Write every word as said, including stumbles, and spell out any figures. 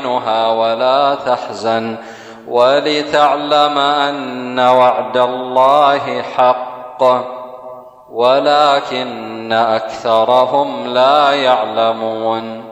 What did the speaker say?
عينها ولا تحزن ولتعلم أن وعد الله حق ولكن أكثرهم لا يعلمون